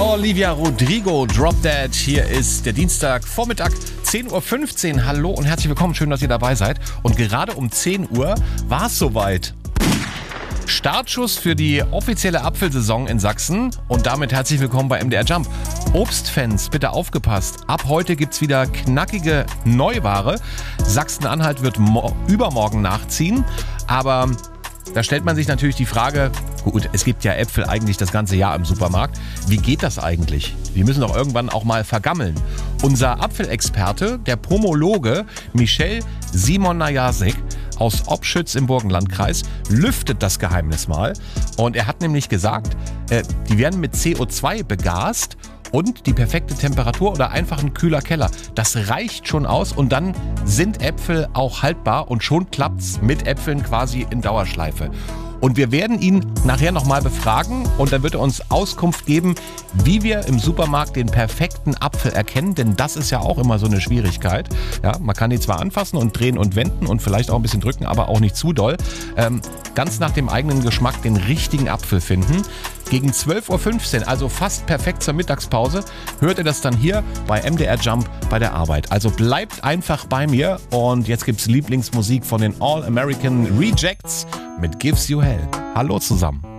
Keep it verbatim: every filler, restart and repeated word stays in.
Olivia Rodrigo, Drop Dead. Hier ist der Dienstag, Vormittag, zehn Uhr fünfzehn. Hallo und herzlich willkommen, schön, dass ihr dabei seid. Und gerade um zehn Uhr war es soweit. Startschuss für die offizielle Apfelsaison in Sachsen und damit herzlich willkommen bei M D R Jump. Obstfans, bitte aufgepasst. Ab heute gibt's wieder knackige Neuware. Sachsen-Anhalt wird mo- übermorgen nachziehen, aber da stellt man sich natürlich die Frage, gut, es gibt ja Äpfel eigentlich das ganze Jahr im Supermarkt. Wie geht das eigentlich? Die müssen doch irgendwann auch mal vergammeln. Unser Apfelexperte, der Pomologe Michel Simonajasek aus Opschütz im Burgenlandkreis, lüftet das Geheimnis mal. Und er hat nämlich gesagt, äh, die werden mit C O zwei begast und die perfekte Temperatur oder einfach ein kühler Keller. Das reicht schon aus und dann sind Äpfel auch haltbar und schon klappt's mit Äpfeln quasi in Dauerschleife. Und wir werden ihn nachher nochmal befragen und dann wird er uns Auskunft geben, wie wir im Supermarkt den perfekten Apfel erkennen, denn das ist ja auch immer so eine Schwierigkeit. Ja, man kann die zwar anfassen und drehen und wenden und vielleicht auch ein bisschen drücken, aber auch nicht zu doll. Ähm, ganz nach dem eigenen Geschmack den richtigen Apfel finden. Gegen zwölf Uhr fünfzehn, also fast perfekt zur Mittagspause, hört ihr das dann hier bei M D R Jump bei der Arbeit. Also bleibt einfach bei mir und jetzt gibt's Lieblingsmusik von den All American Rejects mit Gives You Hell. Hallo zusammen.